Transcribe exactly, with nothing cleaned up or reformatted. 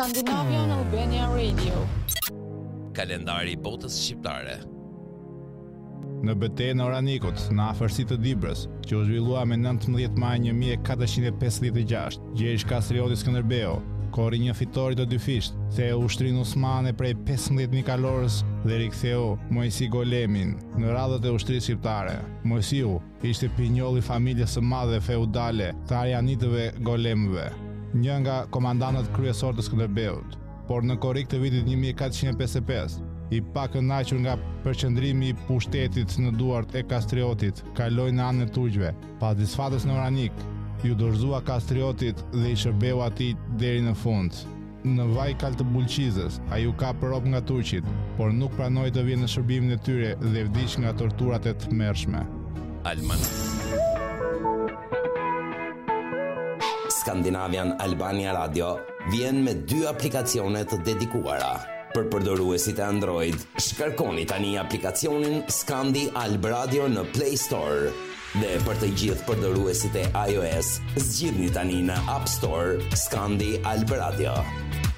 Scandinavian Albania Radio. Kalendari i botës shqiptare. Në betejën e Oranikut, në afërsitë të Dibrës, që u zhvillua me nëntëmbëdhjetë maj një mijë e katërqind e pesëdhjetë e gjashtë, Gjergj Kastrioti Skënderbeu korri një fitore të dy fisht, theu ushtrinë Osmane prej pesëmbëdhjetë mijë kalorës dhe riktheu Mojsi Golemin në radhët e ushtrisë shqiptare. Mojsiu ishte pinjolli i familjes së madhe feudale të Arjanitëve Golemëve, një nga komandantët kryesorë të Skënderbeut, por në korrik të vitit një mijë e katërqind e pesëdhjetë e pesë, i pa kënaqur nga përqendrimi i pushtetit në duart e Kastriotit, kaloi në anën e turqëve. Pas disfatës në Oranik, ju dorëzua Kastriotit dhe i shërbeu atij deri në fund. Në vaj kal të Bulqizës, ai u ka për rop nga turqit, por nuk pranoi të vijë në shërbimin e tyre dhe vdiq nga torturat e tmerrshme. Alman. Scandinavian Albania Radio vjen me dy aplikacione të dedikuara. Për përdoruesit e Android, shkarkoni tani aplikacionin Scandi Alb Radio në Play Store. Dhe për të gjithë përdoruesit e iOS, zgjidhni tani në App Store Scandi Alb Radio.